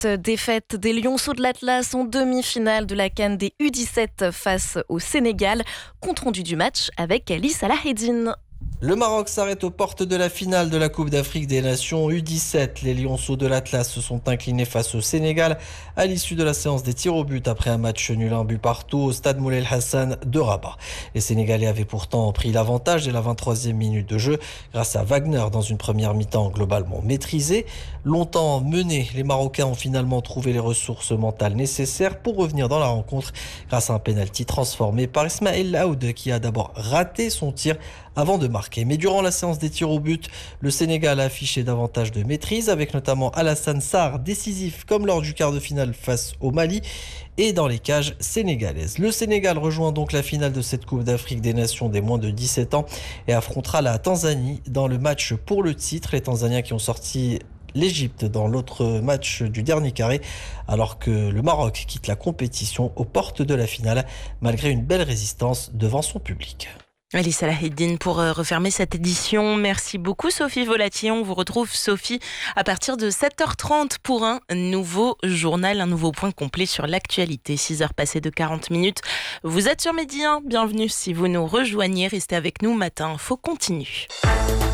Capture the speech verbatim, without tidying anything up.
Défaite des Lionceaux de l'Atlas en demi-finale de la CAN des U dix-sept face au Sénégal. Compte rendu du match avec Ali Salaheddine. Le Maroc s'arrête aux portes de la finale de la Coupe d'Afrique des Nations U dix-sept. Les Lionceaux de l'Atlas se sont inclinés face au Sénégal à l'issue de la séance des tirs au but après un match nul un but partout au stade Moulay El Hassan de Rabat. Les Sénégalais avaient pourtant pris l'avantage dès la vingt-troisième minute de jeu grâce à Wagner dans une première mi-temps globalement maîtrisée. Longtemps menés, les Marocains ont finalement trouvé les ressources mentales nécessaires pour revenir dans la rencontre grâce à un pénalty transformé par Ismaël Laoud qui a d'abord raté son tir avant de marquer. Mais durant la séance des tirs au but, le Sénégal a affiché davantage de maîtrise avec notamment Alassane Sarr décisif comme lors du quart de finale face au Mali et dans les cages sénégalaises. Le Sénégal rejoint donc la finale de cette Coupe d'Afrique des Nations des moins de dix-sept ans et affrontera la Tanzanie dans le match pour le titre. Les Tanzaniens qui ont sorti l'Égypte dans l'autre match du dernier carré, alors que le Maroc quitte la compétition aux portes de la finale malgré une belle résistance devant son public. Ali Salaheddine pour refermer cette édition. Merci beaucoup Sophie Volatier. On vous retrouve Sophie à partir de sept heures trente pour un nouveau journal, un nouveau point complet sur l'actualité. six heures passées de quarante minutes. Vous êtes sur Midi un, bienvenue si vous nous rejoignez. Restez avec nous, Matin Info continue.